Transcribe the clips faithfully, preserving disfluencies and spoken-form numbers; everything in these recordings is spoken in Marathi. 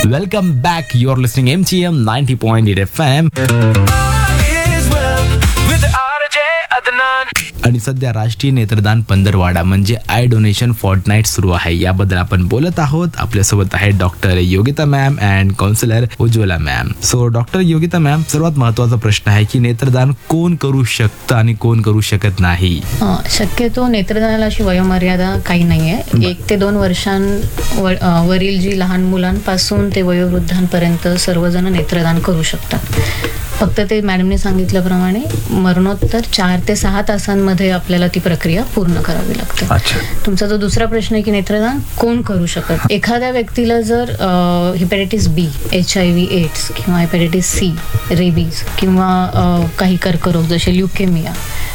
Welcome back. You R listening M T M ninety point eight F M. आणि सध्या राष्ट्रीय नेत्रदान पंधरवाडा म्हणजे आय डोनेशन फोर्टनाईट सुरू आहे. याबद्दल आपण बोलत आहोत. आपल्यासोबत आहे doctor Yogita ma'am and counsellor Ujjwala ma'am. So doctor Yogita ma'am, सर्वात महत्वाचा प्रश्न आहे की नेत्रदान कोण करू शकतं आणि कोण करू शकत नाही? शक्यतो नेत्रदानाला अशी वयोमर्यादा काही नाहीये. एक ते दोन वर्षांवरील जी लहान मुलांपासून ते वयोवृद्धांपर्यंत सर्वजण नेत्रदान करू शकतात. फक्त ते मॅडमने सांगितल्याप्रमाणे मरणोत्तर चार ते सहा तासांमध्ये आपल्याला ती प्रक्रिया पूर्ण करावी लागते. तुमचा जो दुसरा प्रश्न आहे की नेत्रदान कोण करू शकत, एखाद्या व्यक्तीला जर hepatitis B, H I V AIDS किंवा हेपॅटायटिस सी, रेबीज किंवा काही कर्करोग जसे ल्युकेमिया,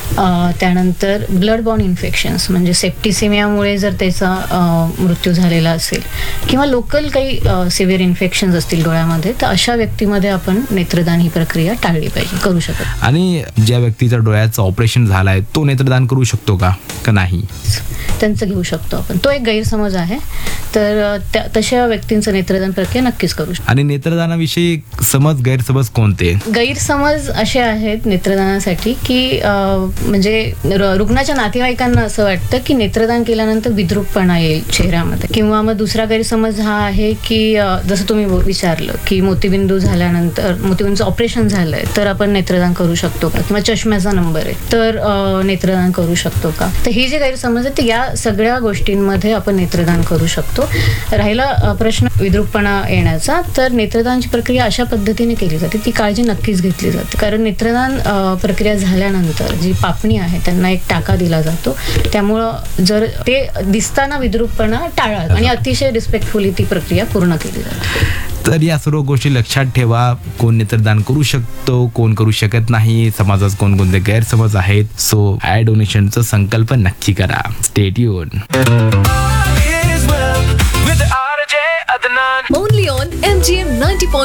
त्यानंतर ब्लड बॉर्न इन्फेक्शन्स म्हणजे सेप्टिसिमियामुळे जर त्याचा मृत्यू झालेला असेल किंवा लोकल काही सिव्हिअर इन्फेक्शन्स असतील डोळ्यामध्ये, तर अशा व्यक्तीमध्ये आपण नेत्रदान ही प्रक्रिया टाळली पाहिजे, करू शकत. आणि ज्या व्यक्तीचा डोळ्याचं ऑपरेशन झालंय तो नेत्रदान करू शकतो का का नाही? त्यांचं घेऊ शकतो आपण. तो एक गैरसमज आहे, तर तशा व्यक्तींचं नेत्रदान प्रक्रिया नक्कीच करू शकतो. आणि नेत्रदानाविषयी समज गैरसमज कोणते? गैरसमज असे आहेत नेत्रदानासाठी की म्हणजे रुग्णाच्या नातेवाईकांना असं वाटतं की नेत्रदान केल्यानंतर विद्रूपपणा येईल चेहऱ्यामध्ये. किंवा मग दुसरा गैरसमज हा आहे की जसं तुम्ही विचारलं की मोतीबिंदू झाल्यानंतर, मोतीबिंदूचं ऑपरेशन झालंय तर आपण नेत्रदान करू शकतो का, किंवा चष्म्याचा नंबर आहे तर नेत्रदान करू शकतो का. तर हे जे गैरसमज आहे ते या सगळ्या गोष्टींमध्ये आपण नेत्रदान करू शकतो. राहिला प्रश्न विद्रूपपणा येण्याचा, तर नेत्रदानची प्रक्रिया अशा पद्धतीने केली जाते, ती काळजी नक्कीच घेतली जाते. कारण नेत्रदान प्रक्रिया झाल्यानंतर जी पापणी आहे त्यांना एक टाका दिला जातो, त्यामुळं जर ते दिसताना विद्रूपपणा टाळा आणि अतिशय रिस्पेक्टफुली ती प्रक्रिया पूर्ण केली जाते. तर या सर्व गोष्टी लक्षात ठेवा. कोण नेत्रदान करू शकतो, कोण करू शकत नाही, समाजात कोणकोणते गैरसमज आहेत. सो आय डोनेशनचा संकल्प नक्की करा. Stay tune.